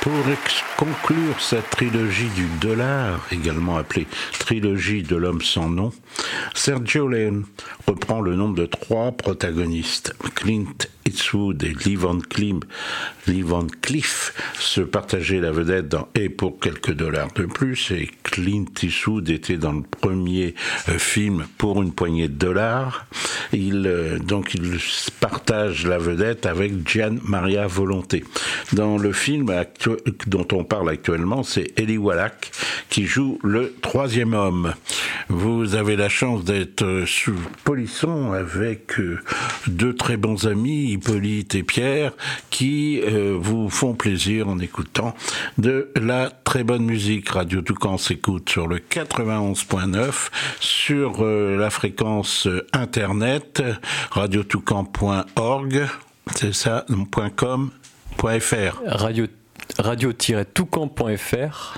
Conclure cette trilogie du dollar, également appelée trilogie de l'homme sans nom, Sergio Leone reprend le nom de 3 protagonistes. Clint Eastwood et Lee Van Cleef se partageaient la vedette dans Et pour quelques dollars de plus, et Clint Eastwood était dans le premier film Pour une poignée de dollars. Il partage la vedette avec Gian Maria Volonté. Dans le film dont on parle actuellement, c'est Eli Wallach qui joue le 3e homme. Vous avez la chance d'être sous Polisson avec 2 très bons amis, Hippolyte et Pierre, qui vous font plaisir en écoutant de la très bonne musique. Radio Toucan s'écoute sur le 91.9, sur la fréquence internet, radiotoucan.org, c'est ça, .com, .fr. Radio-toucan.fr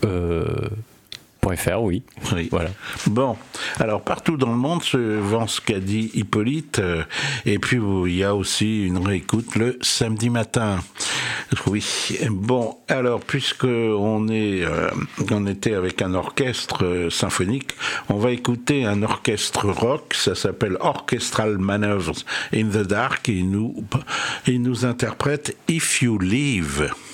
.fr, oui. Voilà. Bon, alors partout dans le monde se vend ce qu'a dit Hippolyte, et puis il y a aussi une réécoute le samedi matin. Oui. Bon, alors puisque on était avec un orchestre symphonique, on va écouter un orchestre rock. Ça s'appelle Orchestral Manoeuvres in the Dark, et il nous interprète If You Leave.